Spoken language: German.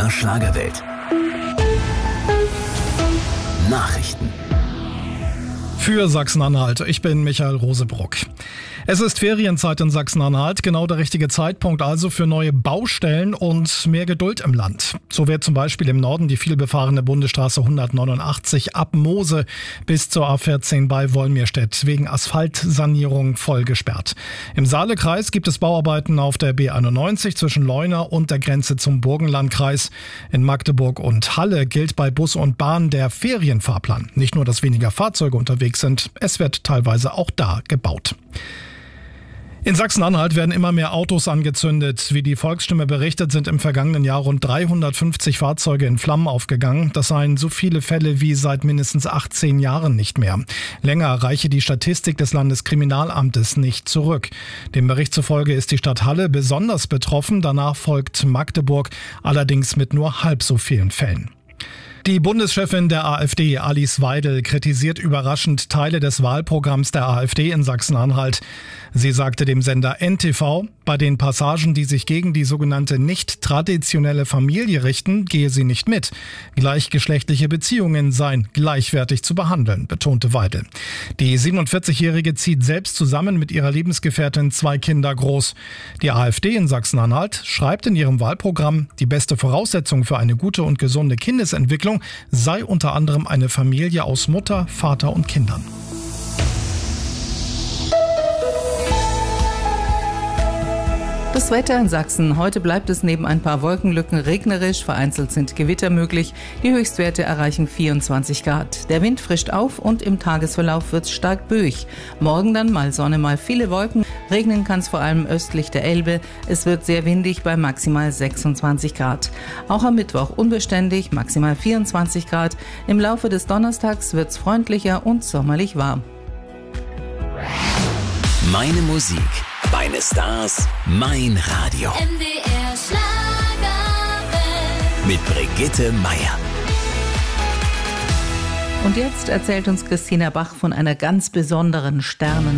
MDR Schlagerwelt. Nachrichten. Für Sachsen-Anhalt. Ich bin Michael Rosebruck. Es ist Ferienzeit in Sachsen-Anhalt, genau der richtige Zeitpunkt also für neue Baustellen und mehr Geduld im Land. So wird zum Beispiel im Norden die vielbefahrene Bundesstraße 189 ab Moose bis zur A14 bei Wolmirstedt wegen Asphaltsanierung voll gesperrt. Im Saalekreis gibt es Bauarbeiten auf der B91 zwischen Leuna und der Grenze zum Burgenlandkreis. In Magdeburg und Halle gilt bei Bus und Bahn der Ferienfahrplan. Nicht nur, dass weniger Fahrzeuge unterwegs sind, es wird teilweise auch da gebaut. In Sachsen-Anhalt werden immer mehr Autos angezündet. Wie die Volksstimme berichtet, sind im vergangenen Jahr rund 350 Fahrzeuge in Flammen aufgegangen. Das seien so viele Fälle wie seit mindestens 18 Jahren nicht mehr. Länger reiche die Statistik des Landeskriminalamtes nicht zurück. Dem Bericht zufolge ist die Stadt Halle besonders betroffen. Danach folgt Magdeburg, allerdings mit nur halb so vielen Fällen. Die Bundeschefin der AfD, Alice Weidel, kritisiert überraschend Teile des Wahlprogramms der AfD in Sachsen-Anhalt. Sie sagte dem Sender NTV, bei den Passagen, die sich gegen die sogenannte nicht traditionelle Familie richten, gehe sie nicht mit. Gleichgeschlechtliche Beziehungen seien gleichwertig zu behandeln, betonte Weidel. Die 47-Jährige zieht selbst zusammen mit ihrer Lebensgefährtin 2 Kinder groß. Die AfD in Sachsen-Anhalt schreibt in ihrem Wahlprogramm, die beste Voraussetzung für eine gute und gesunde Kindesentwicklung sei unter anderem eine Familie aus Mutter, Vater und Kindern. Das Wetter in Sachsen. Heute bleibt es neben ein paar Wolkenlücken regnerisch. Vereinzelt sind Gewitter möglich. Die Höchstwerte erreichen 24 Grad. Der Wind frischt auf und im Tagesverlauf wird es stark böig. Morgen dann mal Sonne, mal viele Wolken. Regnen kann es vor allem östlich der Elbe. Es wird sehr windig bei maximal 26 Grad. Auch am Mittwoch unbeständig, maximal 24 Grad. Im Laufe des Donnerstags wird es freundlicher und sommerlich warm. Meine Musik, meine Stars, mein Radio. MDR Schlagerwelt. Mit Brigitte Meier. Und jetzt erzählt uns Christina Bach von einer ganz besonderen